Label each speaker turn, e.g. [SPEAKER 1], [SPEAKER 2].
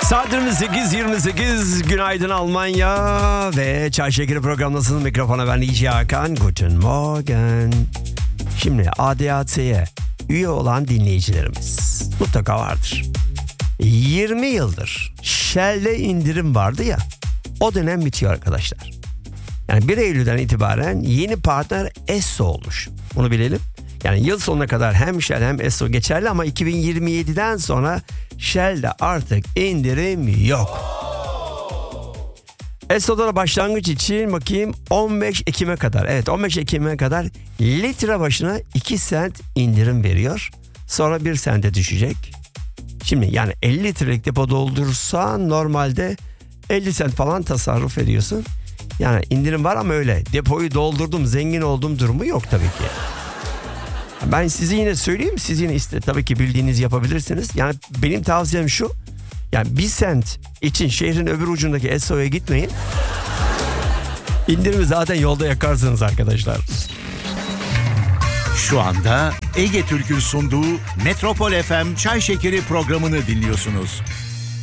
[SPEAKER 1] Saatlerimiz 8.28. Günaydın Almanya ve Çay Şekeri programındasınız. Mikrofona ben İci Hakan. Guten Morgen. Şimdi ADAC'ye üye olan dinleyicilerimiz mutlaka vardır. 20 yıldır Shell'de indirim vardı ya, o dönem bitiyor arkadaşlar. Yani 1 Eylül'den itibaren yeni partner Esso olmuş. Bunu bilelim. Yani yıl sonuna kadar hem Shell hem Esso geçerli ama 2027'den sonra Shell'de artık indirim yok. Esso'da da başlangıç için bakayım 15 Ekim'e kadar. Evet, 15 Ekim'e kadar litre başına 2 sent indirim veriyor. Sonra 1 sente düşecek. Şimdi yani 50 litrelik depo doldurursan normalde 50 sent falan tasarruf ediyorsun. Yani indirim var ama öyle depoyu doldurdum zengin oldum durumu yok tabii ki. Ben size yine söyleyeyim, siz yine tabii ki bildiğiniz yapabilirsiniz. Yani benim tavsiyem şu, yani 1 sent için şehrin öbür ucundaki Esso'ya gitmeyin. İndirimi zaten yolda yakarsınız arkadaşlar.
[SPEAKER 2] Şu anda Ege Türk'ün sunduğu Metropol FM Çay Şekeri programını dinliyorsunuz.